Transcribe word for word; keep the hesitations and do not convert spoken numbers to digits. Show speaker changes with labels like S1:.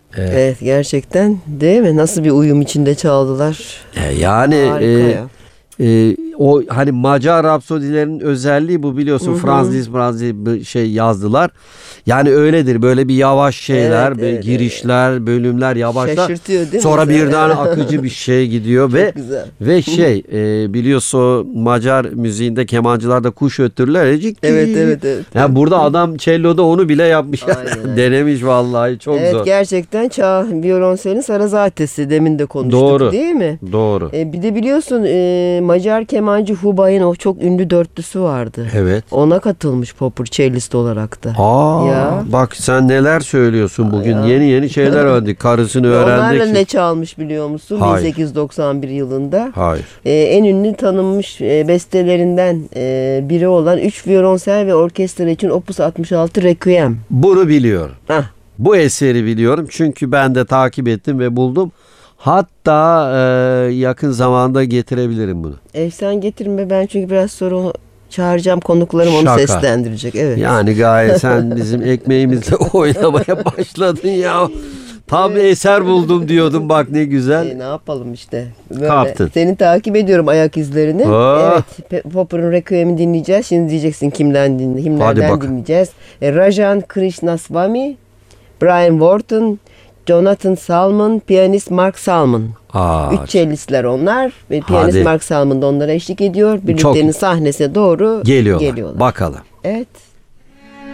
S1: Evet.
S2: Evet, gerçekten değil mi? Nasıl bir uyum içinde çaldılar.
S1: E, yani
S2: Harika
S1: e,
S2: ya.
S1: e, o hani Macar Rapsodilerin özelliği bu, biliyorsun.
S2: Hı hı.
S1: Franz Liszt Franz Liszt bir şey yazdılar. Yani öyledir, böyle bir yavaş şeyler,
S2: Evet,
S1: böyle
S2: evet,
S1: girişler, bölümler yavaşlar.
S2: Şaşırtıyor değil mi
S1: Sonra
S2: mesela?
S1: birden akıcı bir şey gidiyor ve
S2: Çok güzel.
S1: ve şey e, biliyorsun, Macar müziğinde kemancılar da kuş öttürürler. Ecik
S2: Evet, evet, evet.
S1: yani burada adam cello'da onu bile yapmış.
S2: Aynen, aynen.
S1: Denemiş vallahi, çok
S2: Evet,
S1: zor.
S2: gerçekten çağ violonselin Sarazatesi, demin de konuştuk
S1: Doğru.
S2: değil mi?
S1: Doğru.
S2: E, bir de biliyorsun e, Macar kemancı Hubay'ın o çok ünlü dörtlüsü vardı.
S1: Evet.
S2: Ona katılmış Popper cellist olarak da.
S1: Aa,
S2: Ya.
S1: bak sen neler söylüyorsun bugün.
S2: Ya.
S1: Yeni yeni şeyler öğrendik. Karısını
S2: Ve onlarla
S1: öğrendik.
S2: ne çalmış biliyor musun?
S1: Hayır.
S2: bin sekiz yüz doksan bir yılında.
S1: Hayır.
S2: E, en ünlü tanınmış e, bestelerinden e, biri olan üç violonsel ve orkestra için Opus altmış altı Requiem.
S1: Bunu biliyorum.
S2: Hah.
S1: Bu eseri biliyorum. Çünkü ben de takip ettim ve buldum. Hatta e, yakın zamanda getirebilirim bunu.
S2: E, sen getirme, ben çünkü biraz sonra o- çağıracağım konuklarım, onu
S1: Şaka.
S2: seslendirecek. Evet.
S1: Yani gayet sen bizim ekmeğimizle oynamaya başladın ya. Tam bir eser buldum diyordum, bak ne güzel.
S2: E, ne yapalım işte. Böyle.
S1: Kaptın.
S2: Seni takip ediyorum, ayak izlerini.
S1: Oh.
S2: Evet. Pe- Popper'ın Requiem'i dinleyeceğiz. Şimdi diyeceksin kimden dinle,
S1: Hadi
S2: kimlerden
S1: bakalım.
S2: dinleyeceğiz. E, Rajan Krishnaswamy, Brian Wharton, Jonathan Salmon, piyanist Mark Salmon.
S1: Aa,
S2: Üç cellistler onlar ve piyanist
S1: Hadi.
S2: Mark Salmon da onlara eşlik ediyor. Birliklerin
S1: Çok-
S2: sahnesine doğru
S1: geliyorlar.
S2: geliyorlar.
S1: Bakalım.
S2: Evet.